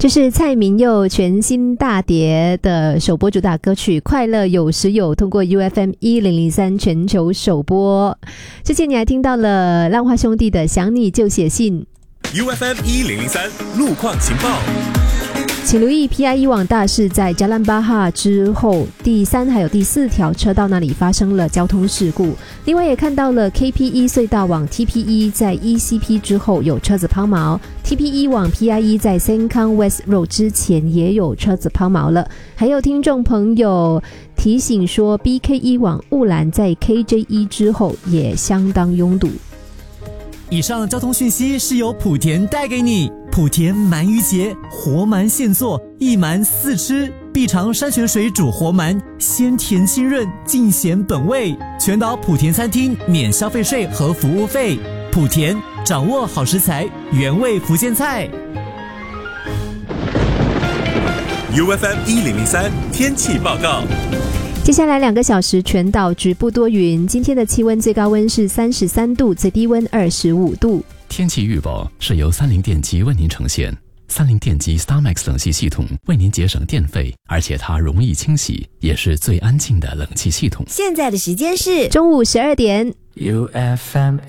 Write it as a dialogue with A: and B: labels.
A: 这是蔡明佑全新大碟的首播主打歌曲《快乐有时有》，通过 UFM1003 全球首播。之前你还听到了浪花兄弟的《想你就写信》。
B: UFM1003 路况情报。
A: 请留意 PIE 网大事在加兰巴哈之后第3还有第4条车道那里发生了交通事故。另外也看到了 KPE 隧道往 TPE 在 ECP 之后有车子抛锚， TPE 往 PIE 在 Sengkang West Road 之前也有车子抛锚了。还有听众朋友提醒说 BKE 往雾兰在 KJE 之后也相当拥堵。
C: 以上交通讯息是由莆田带给你。莆田鳗鱼节，活鳗现做，一鳗4吃，必尝山泉水煮活鳗，鲜甜清润，尽显本味。全岛莆田餐厅免消费税和服务费。莆田掌握好食材，原味福建菜。
B: UFM1003 天气报告。
A: 接下来2个小时全岛局部多云，今天的气温最高温是33度，最低温25度。
D: 天气预报是由三菱电机为您呈现。三菱电机 StarMax 冷气系统为您节省电费，而且它容易清洗，也是最安静的冷气系统。
E: 现在的时间是
A: 中午12点。
F: UFM